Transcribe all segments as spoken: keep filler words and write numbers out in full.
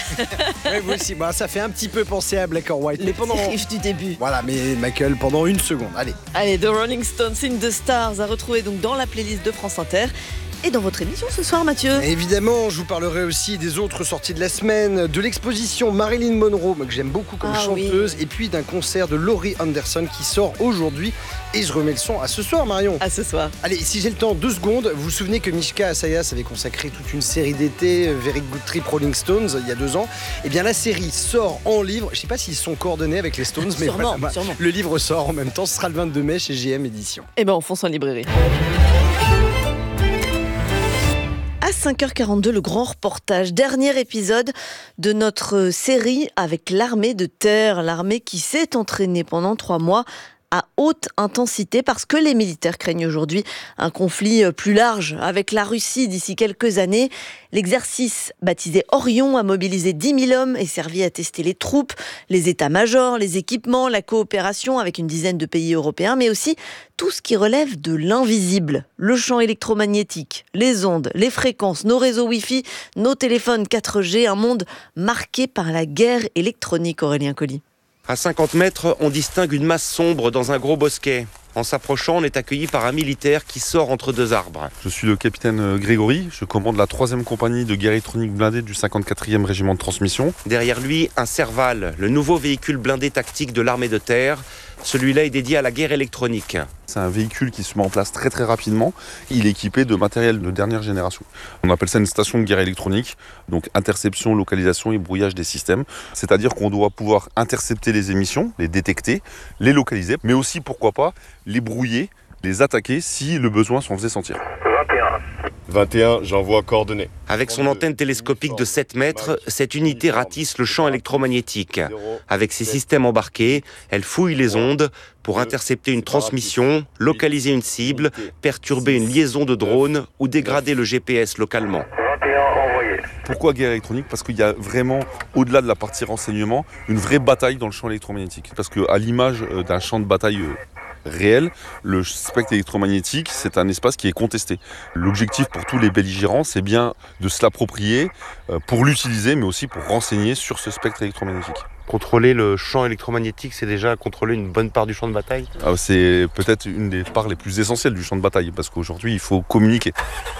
Oui, vous aussi. Bah, ça fait un petit peu penser à Black or White. Le Mais pendant... petit riff du début. Voilà, mais Michael, pendant une seconde. Allez. Allez, The Rolling Stones in the Stars à retrouver donc dans la playlist de France Inter. Et dans votre émission ce soir, Mathieu. Évidemment, je vous parlerai aussi des autres sorties de la semaine, de l'exposition Marilyn Monroe, que j'aime beaucoup comme ah, chanteuse, oui. et puis d'un concert de Laurie Anderson qui sort aujourd'hui. Et je remets le son à ce soir, Marion. À ce soir. Allez, si j'ai le temps, deux secondes. Vous vous souvenez que Mishka Asayas avait consacré toute une série d'été, Very Good Trip Rolling Stones, il y a deux ans. Eh bien, la série sort en livre. Je ne sais pas s'ils sont coordonnés avec les Stones, mais sûrement, voilà, sûrement. Le livre sort en même temps. Ce sera le vingt-deux mai chez J M Éditions. Eh bien, on fonce en librairie. À cinq heures quarante-deux, le grand reportage, dernier épisode de notre série avec l'armée de terre, l'armée qui s'est entraînée pendant trois mois à haute intensité parce que les militaires craignent aujourd'hui un conflit plus large avec la Russie d'ici quelques années. L'exercice baptisé Orion a mobilisé dix mille hommes et servi à tester les troupes, les états-majors, les équipements, la coopération avec une dizaine de pays européens, mais aussi tout ce qui relève de l'invisible. Le champ électromagnétique, les ondes, les fréquences, nos réseaux Wi-Fi, nos téléphones quatre G, un monde marqué par la guerre électronique, Aurélien Colli. À cinquante mètres, on distingue une masse sombre dans un gros bosquet. En s'approchant, on est accueilli par un militaire qui sort entre deux arbres. Je suis le capitaine Grégory, je commande la troisième compagnie de guerre électronique blindée du cinquante-quatrième régiment de transmission. Derrière lui, un Serval, le nouveau véhicule blindé tactique de l'armée de terre. Celui-là est dédié à la guerre électronique. C'est un véhicule qui se met en place très très rapidement. Il est équipé de matériel de dernière génération. On appelle ça une station de guerre électronique, donc interception, localisation et brouillage des systèmes. C'est-à-dire qu'on doit pouvoir intercepter les émissions, les détecter, les localiser, mais aussi, pourquoi pas, les brouiller, les attaquer si le besoin s'en faisait sentir. vingt et un, j'envoie coordonnées. Avec son antenne télescopique de sept mètres, cette unité ratisse le champ électromagnétique. Avec ses systèmes embarqués, elle fouille les ondes pour intercepter une transmission, localiser une cible, perturber une liaison de drones ou dégrader le G P S localement. Pourquoi guerre électronique ? Parce qu'il y a vraiment, au-delà de la partie renseignement, une vraie bataille dans le champ électromagnétique. Parce qu'à l'image d'un champ de bataille réel, le spectre électromagnétique, c'est un espace qui est contesté. L'objectif pour tous les belligérants, c'est bien de se l'approprier pour l'utiliser, mais aussi pour renseigner sur ce spectre électromagnétique. Contrôler le champ électromagnétique, c'est déjà contrôler une bonne part du champ de bataille ? C'est peut-être une des parts les plus essentielles du champ de bataille, parce qu'aujourd'hui, il faut communiquer.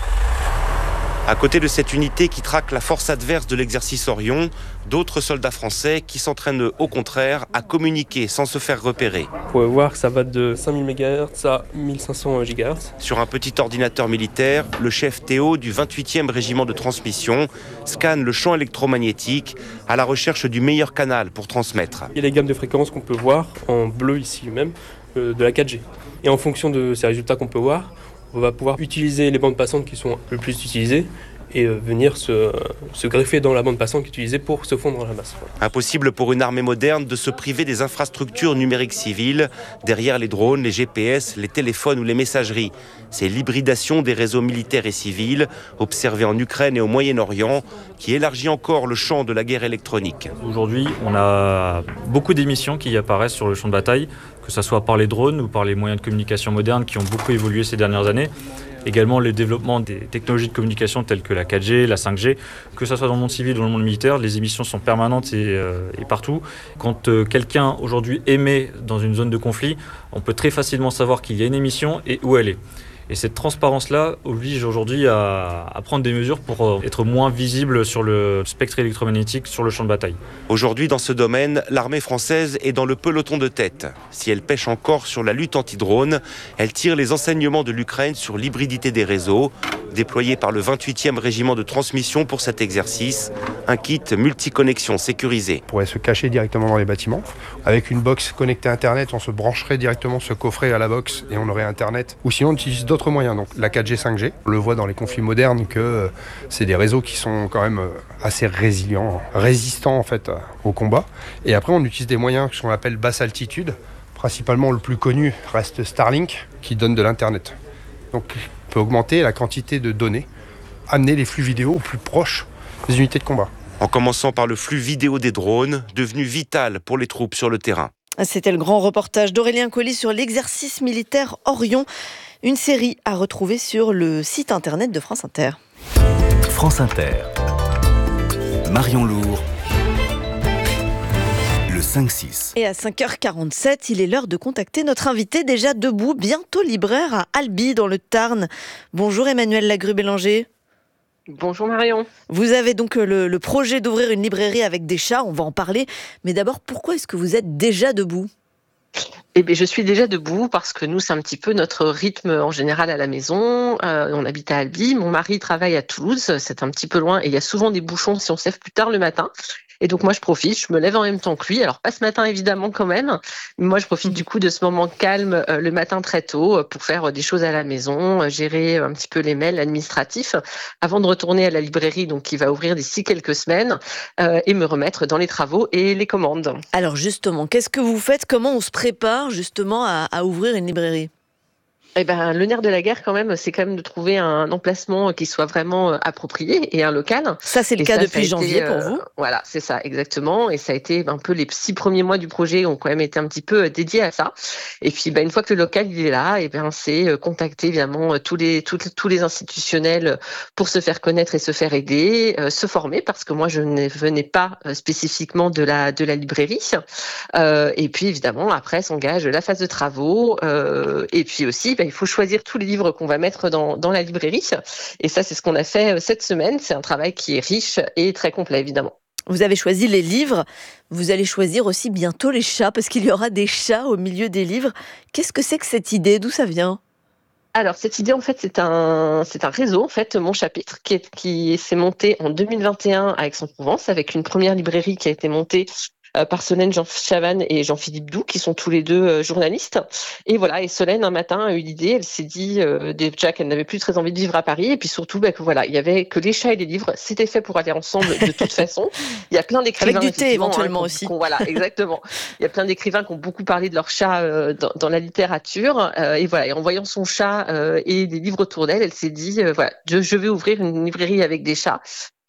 À côté de cette unité qui traque la force adverse de l'exercice Orion, d'autres soldats français qui s'entraînent au contraire à communiquer sans se faire repérer. Vous pouvez voir que ça va de cinq mille mégahertz à mille cinq cents gigahertz. Sur un petit ordinateur militaire, le chef Théo du vingt-huitième régiment de transmission scanne le champ électromagnétique à la recherche du meilleur canal pour transmettre. Il y a les gammes de fréquences qu'on peut voir en bleu ici même, euh, de la quatre G. Et en fonction de ces résultats qu'on peut voir, on va pouvoir utiliser les bandes passantes qui sont le plus utilisées et venir se, se greffer dans la bande passante utilisée pour se fondre dans la masse. Impossible pour une armée moderne de se priver des infrastructures numériques civiles, derrière les drones, les G P S, les téléphones ou les messageries. C'est l'hybridation des réseaux militaires et civils, observée en Ukraine et au Moyen-Orient, qui élargit encore le champ de la guerre électronique. Aujourd'hui, on a beaucoup d'émissions qui apparaissent sur le champ de bataille, que ce soit par les drones ou par les moyens de communication modernes qui ont beaucoup évolué ces dernières années. Également le développement des technologies de communication telles que la quatre G, la cinq G, que ce soit dans le monde civil ou dans le monde militaire, les émissions sont permanentes et, euh, et partout. Quand euh, quelqu'un aujourd'hui émet dans une zone de conflit, on peut très facilement savoir qu'il y a une émission et où elle est. Et cette transparence-là oblige aujourd'hui à, à prendre des mesures pour être moins visible sur le spectre électromagnétique sur le champ de bataille. Aujourd'hui, dans ce domaine, l'armée française est dans le peloton de tête. Si elle pêche encore sur la lutte anti-drone, elle tire les enseignements de l'Ukraine sur l'hybridité des réseaux, déployé par le vingt-huitième régiment de transmission pour cet exercice, un kit multiconnexion sécurisé. On pourrait se cacher directement dans les bâtiments. Avec une box connectée à Internet, on se brancherait directement ce coffret à la box et on aurait Internet. Ou sinon, on utilise d'autres moyens, donc la quatre G, cinq G. On le voit dans les conflits modernes que euh, c'est des réseaux qui sont quand même euh, assez résilients, résistants en fait au combat. Et après, on utilise des moyens qu'on appelle basse altitude. Principalement, le plus connu reste Starlink, qui donne de l'Internet. Donc, on peut augmenter la quantité de données, amener les flux vidéo au plus proche des unités de combat. En commençant par le flux vidéo des drones, devenu vital pour les troupes sur le terrain. C'était le grand reportage d'Aurélien Colli sur l'exercice militaire Orion. Une série à retrouver sur le site internet de France Inter. France Inter. Marion Lourd, cinq six. Et à cinq heures quarante-sept, il est l'heure de contacter notre invité déjà debout, bientôt libraire à Albi dans le Tarn. Bonjour Emmanuel Lagrue-Bélanger. Bonjour Marion. Vous avez donc le, le projet d'ouvrir une librairie avec des chats, on va en parler. Mais d'abord, pourquoi est-ce que vous êtes déjà debout ? Eh bien, je suis déjà debout parce que nous, c'est un petit peu notre rythme en général à la maison. Euh, on habite à Albi. Mon mari travaille à Toulouse. C'est un petit peu loin et il y a souvent des bouchons si on se lève plus tard le matin. Et donc, moi, je profite. Je me lève en même temps que lui. Alors, pas ce matin, évidemment, quand même. Mais moi, je profite du coup de ce moment calme euh, le matin très tôt euh, pour faire euh, des choses à la maison, euh, gérer un petit peu les mails administratifs avant de retourner à la librairie, donc qui va ouvrir d'ici quelques semaines, euh, et me remettre dans les travaux et les commandes. Alors, justement, qu'est-ce que vous faites ? Comment on se prépare justement à, à ouvrir une librairie ? Eh ben, le nerf de la guerre, quand même, c'est quand même de trouver un emplacement qui soit vraiment approprié et un local. Ça, c'est le et cas ça, depuis ça a janvier été, pour euh, vous. Voilà, c'est ça, exactement. Et ça a été un peu les six premiers mois du projet ont quand même été un petit peu dédiés à ça. Et puis, ben, une fois que le local il est là, et ben, c'est contacter évidemment tous les tous, tous les institutionnels pour se faire connaître et se faire aider, euh, se former, parce que moi, je ne venais pas spécifiquement de la de la librairie. Euh, et puis, évidemment, après s'engage la phase de travaux. Euh, et puis aussi, ben, il faut choisir tous les livres qu'on va mettre dans, dans la librairie. Et ça, c'est ce qu'on a fait cette semaine. C'est un travail qui est riche et très complet, évidemment. Vous avez choisi les livres. Vous allez choisir aussi bientôt les chats, parce qu'il y aura des chats au milieu des livres. Qu'est-ce que c'est que cette idée ? D'où ça vient ? Alors, cette idée, en fait, c'est un, c'est un réseau, en fait, Mon Chapitre, qui, est, qui s'est monté en deux mille vingt et un à Aix-en-Provence, avec une première librairie qui a été montée par Solène Jean Chavannes et Jean-Philippe Doux, qui sont tous les deux euh, journalistes. Et voilà, et Solène, un matin, a eu l'idée, elle s'est dit euh, déjà qu'elle n'avait plus très envie de vivre à Paris, et puis surtout bah, que voilà, il y avait que les chats et les livres, c'était fait pour aller ensemble de toute façon. Il y a plein d'écrivains. Avec du thé éventuellement hein, aussi. Qu'on, voilà, exactement. Il y a plein d'écrivains qui ont beaucoup parlé de leurs chats euh, dans, dans la littérature. Euh, et voilà, et en voyant son chat euh, et des livres autour d'elle, elle s'est dit, euh, voilà, je, je vais ouvrir une librairie avec des chats.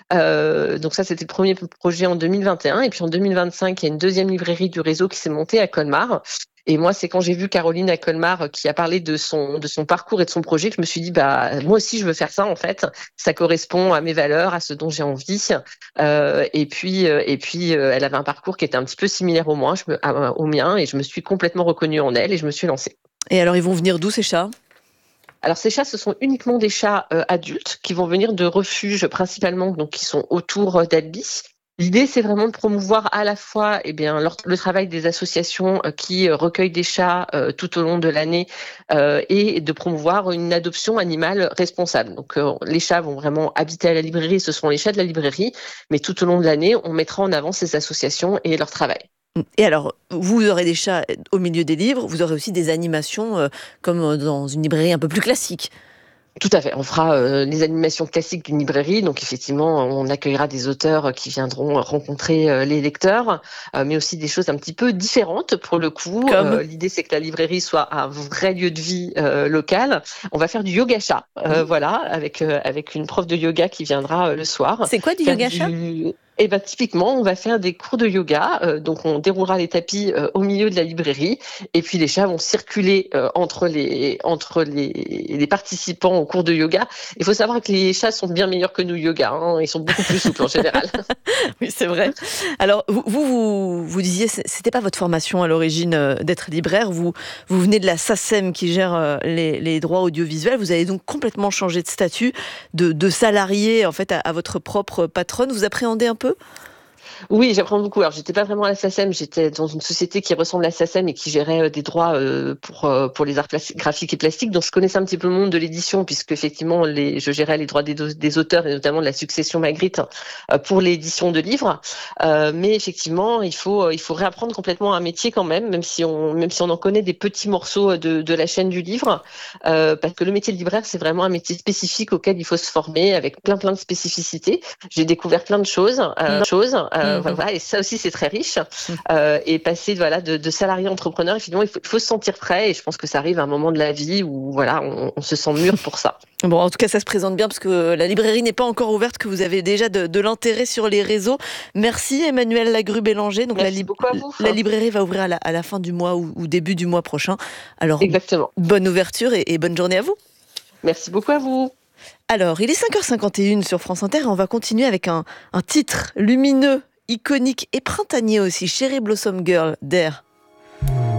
Euh, donc ça, c'était le premier projet en deux mille vingt et un. Et puis en deux mille vingt-cinq, il y a une deuxième librairie du réseau qui s'est montée à Colmar. Et moi, c'est quand j'ai vu Caroline à Colmar qui a parlé de son de son parcours et de son projet que je me suis dit, bah moi aussi, je veux faire ça en fait. Ça correspond à mes valeurs, à ce dont j'ai envie. Euh, et puis euh, et puis, euh, elle avait un parcours qui était un petit peu similaire au mien, je me, à, au mien, et je me suis complètement reconnue en elle et je me suis lancée. Et alors, ils vont venir d'où ces chats ? Alors ces chats, ce sont uniquement des chats euh, adultes qui vont venir de refuges principalement, donc qui sont autour d'Albi. L'idée, c'est vraiment de promouvoir à la fois eh bien, le, le travail des associations euh, qui euh, recueillent des chats euh, tout au long de l'année euh, et de promouvoir une adoption animale responsable. Donc euh, les chats vont vraiment habiter à la librairie, ce seront les chats de la librairie, mais tout au long de l'année, on mettra en avant ces associations et leur travail. Et alors, vous aurez des chats au milieu des livres, vous aurez aussi des animations euh, comme dans une librairie un peu plus classique. Tout à fait. On fera euh, les animations classiques d'une librairie. Donc effectivement, on accueillera des auteurs qui viendront rencontrer euh, les lecteurs, euh, mais aussi des choses un petit peu différentes pour le coup. Comme... Euh, l'idée, c'est que la librairie soit un vrai lieu de vie euh, local. On va faire du yoga chat, euh, mmh. voilà, avec euh, avec une prof de yoga qui viendra euh, le soir. C'est quoi du yoga chat ? du... Et ben typiquement, on va faire des cours de yoga. Euh, donc on déroulera les tapis euh, au milieu de la librairie, et puis les chats vont circuler euh, entre les entre les, les participants au cours de yoga. Il faut savoir que les chats sont bien meilleurs que nous yoga. Hein, ils sont beaucoup plus souples en général. Oui, c'est vrai. Alors vous vous vous, vous disiez, c'était pas votre formation à l'origine euh, d'être libraire. Vous vous venez de la SACEM qui gère euh, les, les droits audiovisuels. Vous avez donc complètement changé de statut, de, de salarié en fait à, à votre propre patronne. Vous appréhendez un peu ? Oui, j'apprends beaucoup. Alors, j'étais pas vraiment à la SACEM, j'étais dans une société qui ressemble à la SACEM et qui gérait des droits euh, pour euh, pour les arts plastic- graphiques et plastiques. Donc, je connaissais un petit peu le monde de l'édition, puisque effectivement, les, je gérais les droits des, do- des auteurs et notamment de la succession Magritte euh, pour l'édition de livres. Euh, mais effectivement, il faut il faut réapprendre complètement un métier quand même, même si on même si on en connaît des petits morceaux de de la chaîne du livre, euh, parce que le métier de libraire, c'est vraiment un métier spécifique auquel il faut se former avec plein plein de spécificités. J'ai découvert plein de choses, euh, mmh. choses. Euh, Mmh. Voilà, et ça aussi c'est très riche. Mmh. Euh, et passer voilà de, de salarié entrepreneur, finalement il faut, il faut se sentir prêt. Et je pense que ça arrive à un moment de la vie où voilà on, on se sent mûr pour ça. Bon, en tout cas ça se présente bien parce que la librairie n'est pas encore ouverte, que vous avez déjà de, de l'intérêt sur les réseaux. Merci Emmanuel Lagrue-Bélanger. Donc Merci la, li- beaucoup à vous. la librairie va ouvrir à la, à la fin du mois ou, ou début du mois prochain. Alors exactement. Bonne ouverture et, et bonne journée à vous. Merci beaucoup à vous. Alors il est cinq heures cinquante et une sur France Inter et on va continuer avec un, un titre lumineux, iconique et printanier aussi, Cherry Blossom Girl d'Air.